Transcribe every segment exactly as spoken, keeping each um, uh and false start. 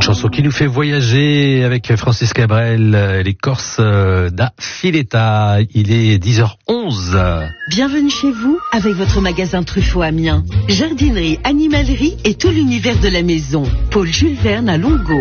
chanson qui nous fait voyager avec Francis Cabrel, les Corses da Fileta. Il est dix heures onze. Bienvenue chez vous avec votre magasin Truffaut Amiens. Jardinerie, animalerie et tout l'univers de la maison. Paul Jules Verne à Longo.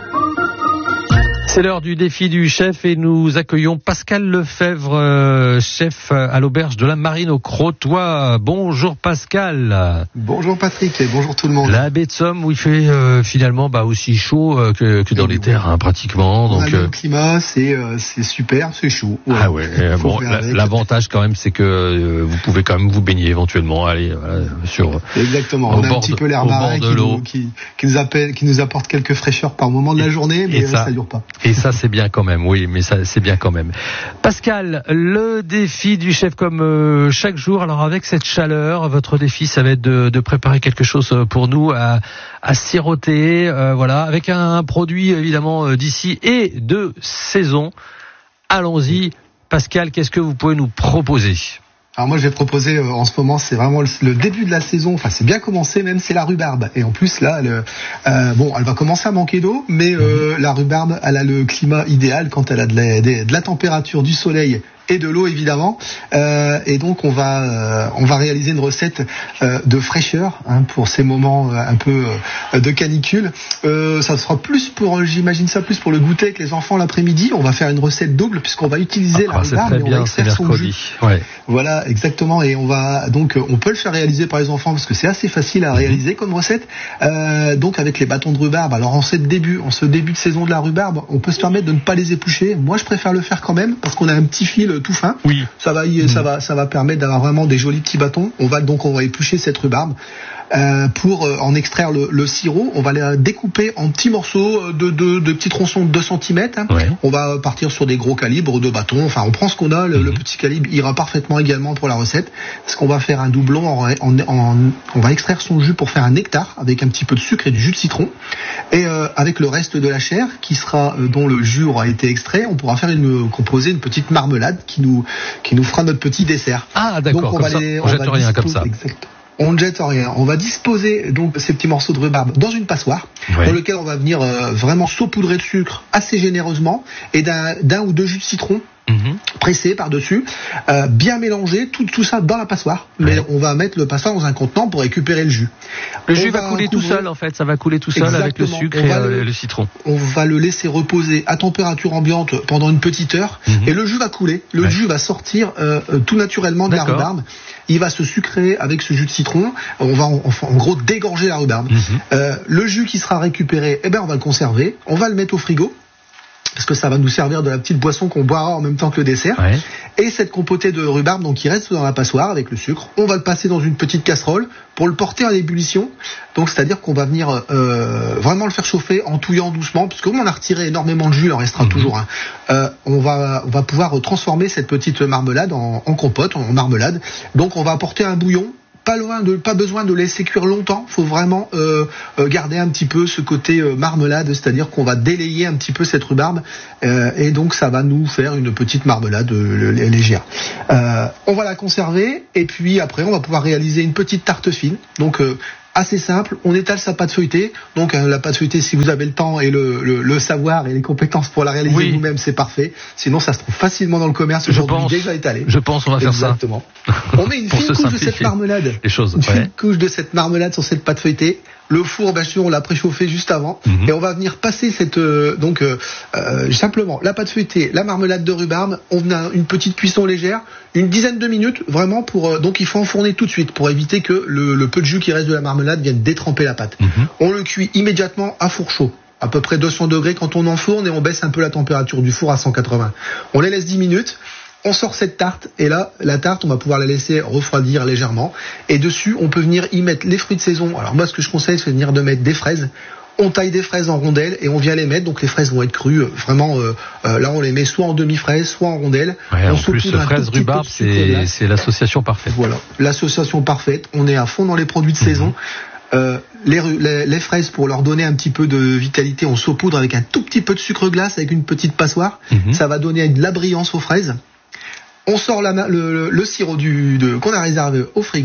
C'est l'heure du défi du chef et nous accueillons Pascal Lefebvre, euh, chef à l'auberge de la Marine au Crotoy. Bonjour Pascal. Bonjour Patrick et bonjour tout le monde. La baie de Somme où il fait euh, finalement bah, aussi chaud euh, que, que dans et les terres hein, pratiquement. Donc, on a euh... le climat, c'est, euh, c'est super, c'est chaud. Ouais. Ah ouais, bon, la, l'avantage quand même c'est que euh, vous pouvez quand même vous baigner éventuellement. Allez, voilà, sur, Exactement, on a un petit peu l'air marin qui nous, qui, qui, nous appelle, qui nous apporte quelques fraîcheurs par moment de la journée, mais ça, ça dure pas. Et ça, c'est bien quand même, oui, mais ça, c'est bien quand même. Pascal, le défi du chef comme euh, chaque jour. Alors, avec cette chaleur, votre défi, ça va être de, de préparer quelque chose pour nous à, à siroter, euh, voilà, avec un, un produit évidemment d'ici et de saison. Allons-y, Pascal, qu'est-ce que vous pouvez nous proposer ? Alors moi je vais proposer euh, en ce moment, c'est vraiment le, le début de la saison, enfin c'est bien commencé même, c'est la rhubarbe. Et en plus là, le, euh, bon, elle va commencer à manquer d'eau, mais euh, la rhubarbe, elle a le climat idéal quand elle a de la, de, de la température, du soleil et de l'eau évidemment, euh, et donc on va euh, on va réaliser une recette euh, de fraîcheur hein, pour ces moments euh, un peu euh, de canicule. Euh, ça sera plus pour, j'imagine ça plus pour le goûter avec les enfants l'après-midi. On va faire une recette double puisqu'on va utiliser ah, la rhubarbe et on va extraire son jus. Ouais. Voilà, exactement. Et on va donc on peut le faire réaliser par les enfants parce que c'est assez facile à réaliser mmh. comme recette. Euh, donc avec les bâtons de rhubarbe. Alors en ce début, en ce début de saison de la rhubarbe, on peut se permettre de ne pas les éplucher. Moi, je préfère le faire quand même parce qu'on a un petit fil tout fin. Oui. Ça va, mmh. ça va, ça va permettre d'avoir vraiment des jolis petits bâtons. On va donc on va éplucher cette rhubarbe. Euh, pour euh, en extraire le, le sirop, on va les découper en petits morceaux de, de, de petits tronçons de deux centimètres. Hein. Ouais. On va partir sur des gros calibres de bâtons. Enfin, on prend ce qu'on a. Le, mmh. le petit calibre ira parfaitement également pour la recette. Parce qu'on va faire un doublon. En, en, en, on va extraire son jus pour faire un nectar avec un petit peu de sucre et du jus de citron. Et euh, avec le reste de la chair qui sera euh, dont le jus aura été extrait, on pourra faire une composer une petite marmelade qui nous qui nous fera notre petit dessert. Ah d'accord. Donc on va ça, les, on, on jette rien dispo- comme ça. Exactement. On ne jette rien. On va disposer donc ces petits morceaux de rhubarbe dans une passoire, ouais. dans lequel on va venir euh, vraiment saupoudrer de sucre assez généreusement et d'un, d'un ou deux jus de citron. Mmh. Pressé par-dessus, euh, bien mélangé, tout, tout ça dans la passoire. Mais ouais. on va mettre le passoire dans un contenant pour récupérer le jus. Le jus va, va couler couvrir... tout seul en fait, ça va couler tout seul. Exactement. Avec le sucre et le, le citron. On va le laisser reposer à température ambiante pendant une petite heure mmh. et le jus va couler. Le ouais. jus va sortir euh, tout naturellement de D'accord. la rhubarbe. Il va se sucrer avec ce jus de citron. On va en, en gros dégorger la rhubarbe. Mmh. Euh, le jus qui sera récupéré, eh ben on va le conserver. On va le mettre au frigo. Parce que ça va nous servir de la petite boisson qu'on boira en même temps que le dessert. Ouais. Et cette compotée de rhubarbe, donc qui reste dans la passoire avec le sucre, on va le passer dans une petite casserole pour le porter à l'ébullition. Donc c'est-à-dire qu'on va venir euh, vraiment le faire chauffer en touillant doucement, parce que comme on a retiré énormément de jus, il en restera mmh. toujours un. Euh, on va on va pouvoir transformer cette petite marmelade en, en compote, en marmelade. Donc on va apporter un bouillon. Pas loin de, pas besoin de laisser cuire longtemps. Faut vraiment euh, garder un petit peu ce côté euh, marmelade, c'est-à-dire qu'on va délayer un petit peu cette rhubarbe euh, et donc ça va nous faire une petite marmelade euh, légère. Euh, on va la conserver et puis après on va pouvoir réaliser une petite tarte fine. Donc euh, assez simple, on étale sa pâte feuilletée. Donc hein, la pâte feuilletée, si vous avez le temps et le, le, le savoir et les compétences pour la réaliser oui. vous-même, c'est parfait. Sinon, ça se trouve facilement dans le commerce aujourd'hui, pense, déjà étalé. Je pense on va faire Exactement. ça. On met une fine couche de cette marmelade. Les choses. Une ouais. fine couche de cette marmelade sur cette pâte feuilletée. Le four, bien sûr, on l'a préchauffé juste avant, mmh. et on va venir passer cette euh, donc euh, euh, simplement la pâte feuilletée, la marmelade de rhubarbe. On a une petite cuisson légère, une dizaine de minutes, vraiment pour euh, donc il faut enfourner tout de suite pour éviter que le, le peu de jus qui reste de la marmelade vienne détremper la pâte. Mmh. On le cuit immédiatement à four chaud, à peu près deux cents degrés quand on enfourne, et on baisse un peu la température du four à cent quatre-vingts. On les laisse dix minutes. On sort cette tarte et là, la tarte, on va pouvoir la laisser refroidir légèrement. Et dessus, on peut venir y mettre les fruits de saison. Alors moi, ce que je conseille, c'est de venir de mettre des fraises. On taille des fraises en rondelles et on vient les mettre. Donc les fraises vont être crues. Vraiment, euh, euh, là, on les met soit en demi-fraises, soit en rondelles. Ouais, on en plus, fraise rhubarbe, c'est, c'est l'association parfaite. Voilà, l'association parfaite. On est à fond dans les produits de mmh. saison. Euh, les, les, les fraises, pour leur donner un petit peu de vitalité, on saupoudre avec un tout petit peu de sucre glace avec une petite passoire. Mmh. Ça va donner de la brillance aux fraises. On sort la, le, le, le sirop du, de, qu'on a réservé au frigo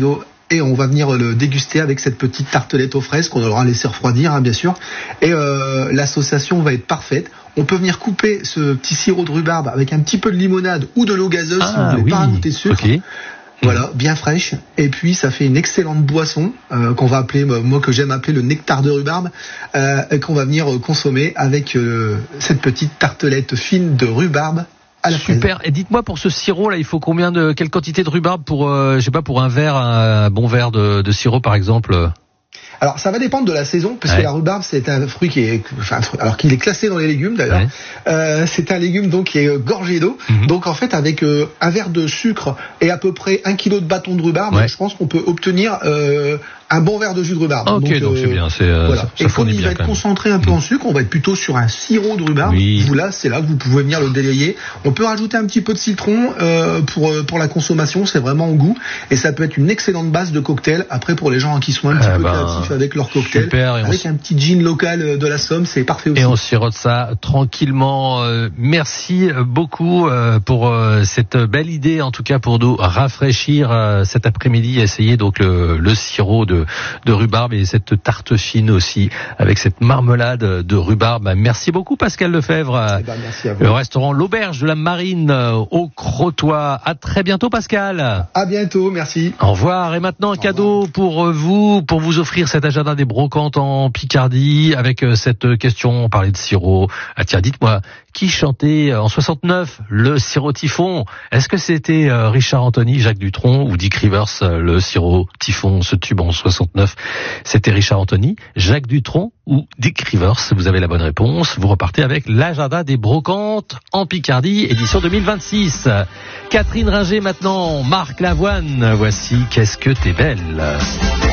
et on va venir le déguster avec cette petite tartelette aux fraises qu'on aura laissé refroidir, hein, bien sûr. Et euh, l'association va être parfaite. On peut venir couper ce petit sirop de rhubarbe avec un petit peu de limonade ou de l'eau gazeuse ah, si vous voulez oui. pas rajouter de sucre. Okay. Voilà, bien fraîche. Et puis ça fait une excellente boisson euh, qu'on va appeler, moi que j'aime appeler le nectar de rhubarbe, euh, qu'on va venir consommer avec euh, cette petite tartelette fine de rhubarbe. À la Super. fraise. Et dites-moi pour ce sirop là, il faut combien de quelle quantité de rhubarbe pour, euh, je sais pas, pour un verre, un bon verre de, de sirop par exemple? Alors ça va dépendre de la saison, parce ouais. que la rhubarbe c'est un fruit qui est, enfin, alors qu'il est classé dans les légumes d'ailleurs. Ouais. Euh, c'est un légume donc qui est gorgé d'eau. Mm-hmm. Donc en fait avec euh, un verre de sucre et à peu près un kilo de bâton de rhubarbe, ouais. je pense qu'on peut obtenir euh, un bon verre de jus de rhubarbe. Ok, donc, donc euh, c'est bien. C'est, euh, voilà. ça, ça et comme il bien, va être concentré un peu mmh. en sucre, on va être plutôt sur un sirop de rhubarbe. Oui. Vous là, c'est là que vous pouvez venir le délayer. On peut rajouter un petit peu de citron euh, pour pour la consommation, c'est vraiment au goût. Et ça peut être une excellente base de cocktail. Après pour les gens qui sont un petit eh peu ben, créatifs avec leur cocktail, super, avec s... un petit gin local de la Somme, c'est parfait aussi. Et on sirote ça tranquillement. Euh, merci beaucoup euh, pour euh, cette belle idée, en tout cas pour nous rafraîchir euh, cet après-midi. Essayer donc le, le sirop de de rhubarbe et cette tarte fine aussi avec cette marmelade de rhubarbe. Merci beaucoup Pascal Lefebvre. Eh ben, merci à vous. Le restaurant L'Auberge de la Marine au Crotoy. À très bientôt Pascal. À bientôt, merci. Au revoir. Et maintenant un Au cadeau revoir. pour vous, pour vous offrir cet agenda des brocantes en Picardie avec cette question. On parlait de sirop. Ah tiens, dites-moi, qui chantait en soixante-neuf le sirop Typhon? Est-ce que c'était Richard Anthony, Jacques Dutronc ou Dick Rivers, le sirop Typhon, ce tube en soixante-neuf? C'était Richard Anthony, Jacques Dutronc ou Dick Rivers? Vous avez la bonne réponse. Vous repartez avec l'agenda des brocantes en Picardie, édition deux mille vingt-six. Catherine Ringer maintenant, Marc Lavoine. Voici Qu'est-ce que t'es belle.